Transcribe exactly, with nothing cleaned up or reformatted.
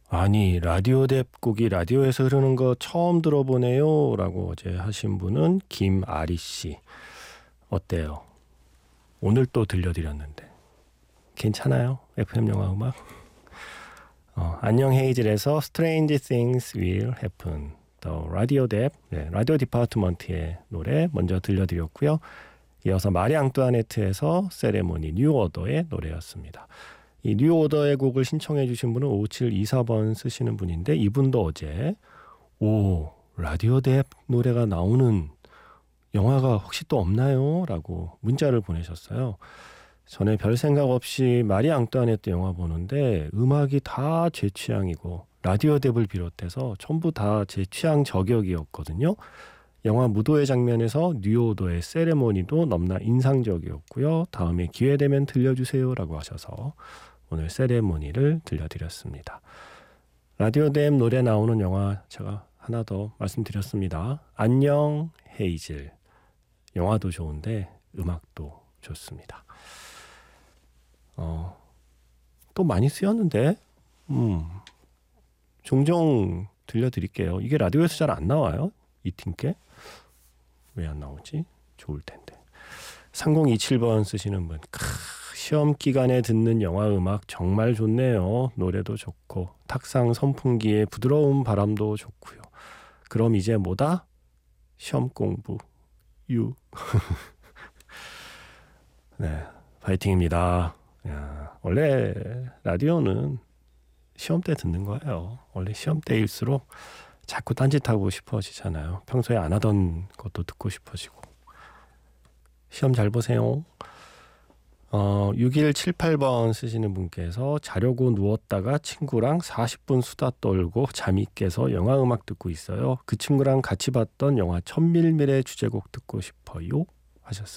아니 라디오 뎁 곡이 라디오에서 흐르는 거 처음 들어보네요 라고 어제 하신 분은 김아리씨. 어때요? 오늘 또 들려드렸는데 괜찮아요? 에프엠 영화 음악? 어, 안녕 헤이즐에서 Strange Things Will Happen, 더 라디오 뎁, 네, 라디오 디파트먼트의 노래 먼저 들려드렸고요. 이어서 마리 앙뚜아네트에서 세레모니 뉴 오더의 노래였습니다. 이 뉴 오더의 곡을 신청해 주신 분은 오칠이사 번 쓰시는 분인데, 이분도 어제 오 라디오 뎁 노래가 나오는 영화가 혹시 또 없나요? 라고 문자를 보내셨어요. 전에 별 생각 없이 마리 앙뚜아네트 영화 보는데 음악이 다 제 취향이고 라디오 뎁을 비롯해서 전부 다 제 취향 저격이었거든요. 영화 무도회 장면에서 뉴 오더의 세레모니도 너무나 인상적이었고요. 다음에 기회되면 들려주세요 라고 하셔서 오늘 세레모니를 들려드렸습니다. 라디오 뎁 노래 나오는 영화 제가 하나 더 말씀드렸습니다. 안녕 헤이즐. 영화도 좋은데 음악도 좋습니다. 어, 또 많이 쓰였는데 음, 종종 들려드릴게요. 이게 라디오에서 잘 안 나와요. 이팀께 왜 안 나오지? 좋을 텐데. 삼공이칠 번 쓰시는 분, 크, 시험 기간에 듣는 영화 음악 정말 좋네요. 노래도 좋고 탁상 선풍기의 부드러운 바람도 좋고요. 그럼 이제 뭐다? 시험 공부 유. 네, 파이팅입니다. 야, 원래 라디오는 시험 때 듣는 거예요. 원래 시험 때일수록 자꾸 딴짓하고 싶어지잖아요. 평소에 안 하던 것도 듣고 싶어지고. 시험 잘 보세요. 어, 육일칠팔 번 쓰시는 분께서 자려고 누웠다가 친구랑 사십 분 수다 떨고 잠이 깨서 영화 음악 듣고 있어요. 그 친구랑 같이 봤던 영화 천밀밀의 주제곡 듣고 싶어요 하셨어요.